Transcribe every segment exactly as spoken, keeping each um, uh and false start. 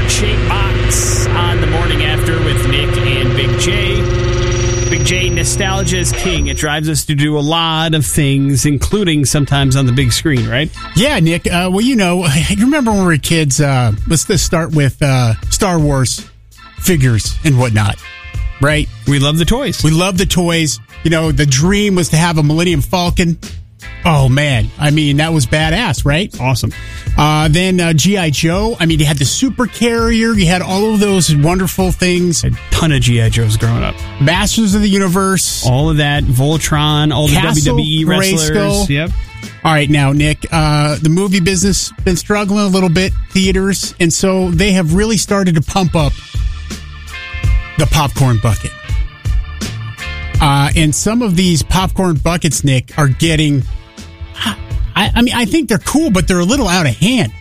heart-shaped box on the morning after with Nick and Big J. Big J, nostalgia is king. It drives us to do a lot of things, including sometimes on the big screen, right? Yeah, Nick. Uh, well, you know, you remember when we were kids, uh, let's just start with uh, Star Wars figures and whatnot, right? We love the toys. We love the toys. You know, the dream was to have a Millennium Falcon. Oh, man. I mean, that was badass, right? Awesome. Uh, then uh, G I. Joe. I mean, you had the Super Carrier. You had all of those wonderful things. A ton of G I. Joes growing up. Masters of the Universe. All of that. Voltron. All the Castle, W W E wrestlers. Grayskull. Yep. All right, now, Nick, uh, the movie business been struggling a little bit, theaters, and so they have really started to pump up the popcorn bucket. Uh, and some of these popcorn buckets, Nick, are getting... I, I mean, I think they're cool, but they're a little out of hand.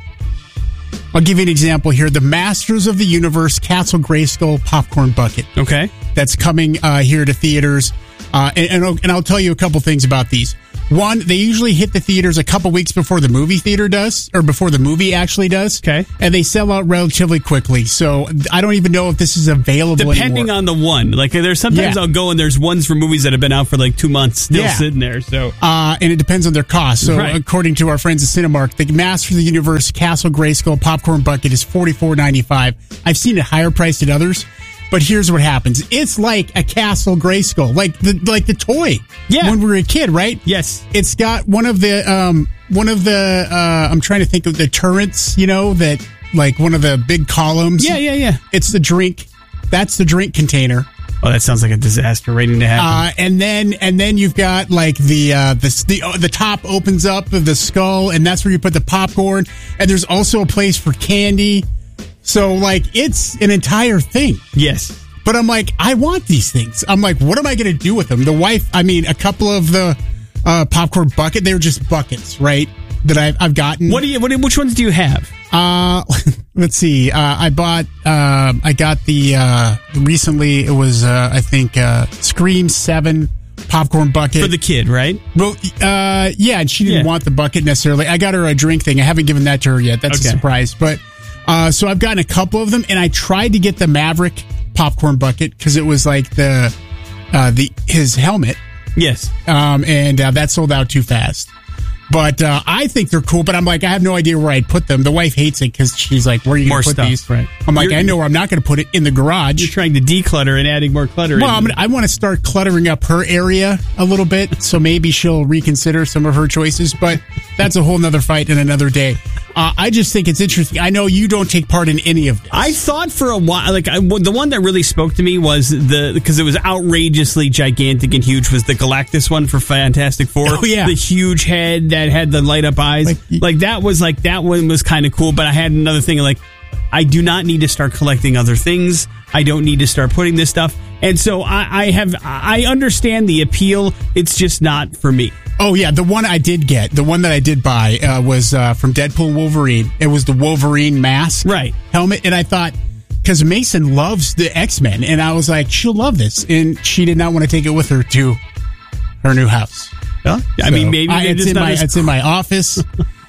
I'll give you an example here. The Masters of the Universe Castle Grayskull popcorn bucket. Okay. That's coming uh, here to theaters. Uh, and, and, I'll, and I'll tell you a couple things about these. One, they usually hit the theaters a couple weeks before the movie theater does, or before the movie actually does. Okay. And they sell out relatively quickly. So I don't even know if this is available Depending anymore. on the one. Like, there's sometimes Yeah. I'll go and there's ones for movies that have been out for like two months still Yeah. sitting there. So, Uh, and it depends on their cost. So Right. according to our friends at Cinemark, the Master of the Universe Castle Grayskull popcorn bucket is forty-four ninety-five. I've seen it higher priced at others. But here's what happens. It's like a Castle Grayskull, like the like the toy. Yeah. When we were a kid, right? yes. It's got one of the um one of the uh I'm trying to think of the turrets, you know, that like one of the big columns. Yeah, yeah, yeah. It's the drink. That's the drink container. Oh, that sounds like a disaster waiting to happen. Uh, and then and then you've got like the uh, the the, uh, the top opens up of the skull, and that's where you put the popcorn. And there's also a place for candy. So like it's an entire thing. yes. But I'm like, I want these things. I'm like, what am I going to do with them? The wife, I mean, a couple of the uh, popcorn bucket, they were just buckets, right? That I've, I've gotten. What do you? What, which ones do you have? Uh, let's see. Uh, I bought, uh, I got the, uh, recently it was, uh, I think, uh, Scream seven popcorn bucket. For the kid, right? Well, uh, yeah, and she didn't Yeah. want the bucket necessarily. I got her a drink thing. I haven't given that to her yet. That's Okay. a surprise. But, uh, so I've gotten a couple of them, and I tried to get the Maverick popcorn bucket because it was like the, uh, the, his helmet. Yes. Um, and, uh, that sold out too fast. But uh, I think they're cool, but I'm like, I have no idea where I'd put them. The wife hates it because she's like, where are you More going to put stuff, these? right. I'm like, You're- I know where I'm not going to put it, in the garage. You're trying to declutter and adding more clutter. Well, in. I'm gonna, I want to start cluttering up her area a little bit, so maybe she'll reconsider some of her choices, but that's a whole nother fight in another day. Uh, I just think it's interesting. I know you don't take part in any of this. I thought for a while, like I, the one that really spoke to me was the because it was outrageously gigantic and huge. Was the Galactus one for Fantastic Four? Oh, yeah. The huge head that had the light up eyes. Like, Like, y- that was like that one was kind of cool. But I had another thing like I do not need to start collecting other things. I don't need to start putting this stuff. And so I, I have I understand the appeal. It's just not for me. Oh, yeah, the one I did get, the one that I did buy uh, was uh, from Deadpool and Wolverine. It was the Wolverine mask Right. helmet, and I thought, because Mason loves the X-Men, and I was like, she'll love this, and she did not want to take it with her to her new house. Well, I So, mean, maybe I, they're it's just in not my as it's in my office,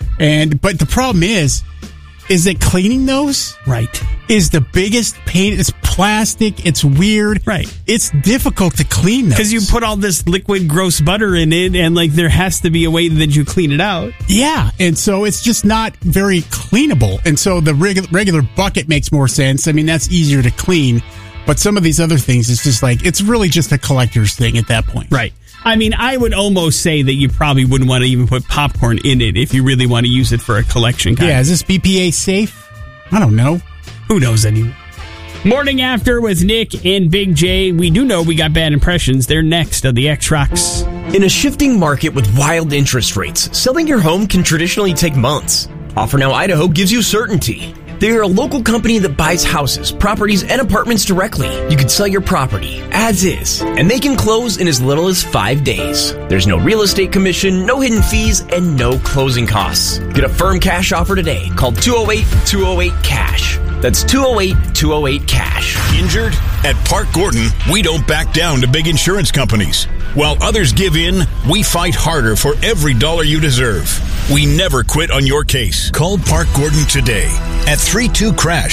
and but the problem is, is that cleaning those right. is the biggest pain. It's plastic. It's weird. Right. It's difficult to clean those Because you put all this liquid gross butter in it, and like there has to be a way that you clean it out. Yeah, and so it's just not very cleanable. And so the regu- regular bucket makes more sense. I mean, that's easier to clean. But some of these other things, it's just like, it's really just a collector's thing at that point. Right. I mean, I would almost say that you probably wouldn't want to even put popcorn in it if you really want to use it for a collection kind. Yeah, is this B P A safe? I don't know. Who knows anyway? Morning After with Nick and Big J. We do know we got bad impressions. They're next on the X-Rocks. In a shifting market with wild interest rates, selling your home can traditionally take months. OfferNow Idaho gives you certainty. They are a local company that buys houses, properties, and apartments directly. You can sell your property as is, and they can close in as little as five days. There's no real estate commission, no hidden fees, and no closing costs. Get a firm cash offer today. Call two oh eight, two oh eight, cash. That's two oh eight, two oh eight, cash. Injured? At Park Gordon, we don't back down to big insurance companies. While others give in, we fight harder for every dollar you deserve. We never quit on your case. Call Park Gordon today at three two crash.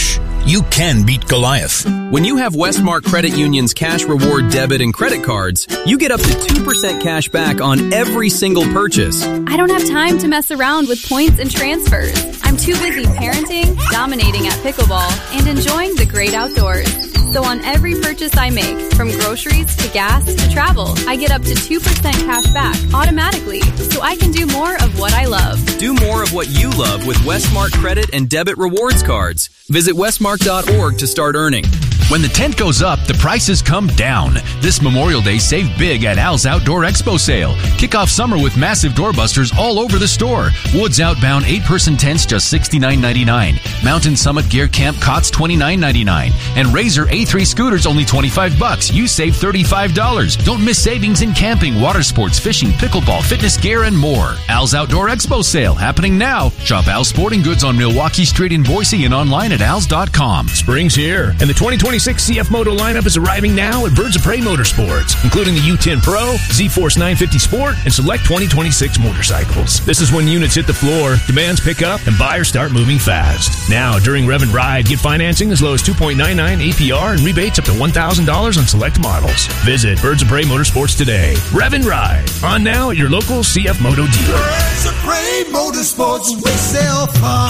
you can beat Goliath. When you have Westmark Credit Union's Cash Reward debit and credit cards, you get up to two percent cash back on every single purchase. I don't have time to mess around with points and transfers. I'm too busy parenting, dominating at pickleball, and enjoying the great outdoors. So on every purchase I make, from groceries to gas to travel, I get up to two percent cash back automatically, so I can do more of what I love. Do more of what you love with Westmark Credit and Debit Rewards cards. Visit westmark dot org to start earning. When the tent goes up, the prices come down. This Memorial Day, save big at Al's Outdoor Expo Sale. Kick off summer with massive doorbusters all over the store. Woods Outbound eight-person tents just sixty-nine ninety-nine. Mountain Summit Gear Camp cots twenty-nine ninety-nine. And Razor A three scooters only twenty-five bucks. You save thirty-five dollars. Don't miss savings in camping, water sports, fishing, pickleball, fitness gear, and more. Al's Outdoor Expo Sale happening now. Shop Al's Sporting Goods on Milwaukee Street in Boise and online at als dot com. Spring's here, and the twenty twenty-six C F Moto lineup is arriving now at Birds of Prey Motorsports, including the U ten Pro, Z-Force nine fifty Sport, and select twenty twenty-six motorcycles. This is when units hit the floor, demands pick up, and buyers start moving fast. Now, during Rev and Ride, get financing as low as two point nine nine A P R and rebates up to one thousand dollars on select models. Visit Birds of Prey Motorsports today. Rev and Ride, on now at your local C F Moto dealer. Birds of Prey Motorsports, we sell fun.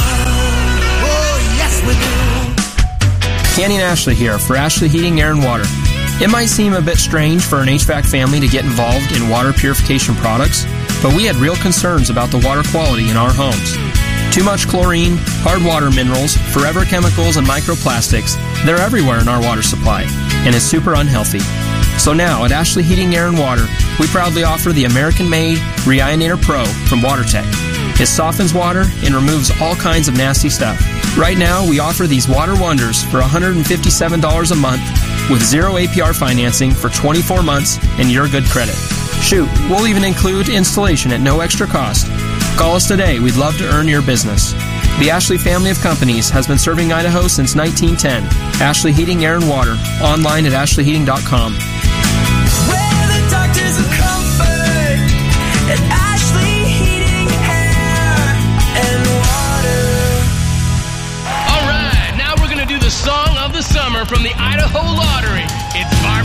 Oh, yes, we do. Kenny and Ashley here for Ashley Heating, Air and Water. It might seem a bit strange for an H V A C family to get involved in water purification products, but we had real concerns about the water quality in our homes. Too much chlorine, hard water minerals, forever chemicals, and microplastics, they're everywhere in our water supply, and it's super unhealthy. So now, at Ashley Heating, Air and Water, we proudly offer the American-made Reionator Pro from WaterTech. It softens water and removes all kinds of nasty stuff. Right now, we offer these water wonders for one hundred fifty-seven dollars a month with zero A P R financing for twenty-four months and your good credit. Shoot, we'll even include installation at no extra cost. Call us today. We'd love to earn your business. The Ashley family of companies has been serving Idaho since nineteen ten. Ashley Heating, Air and Water. Online at ashley heating dot com.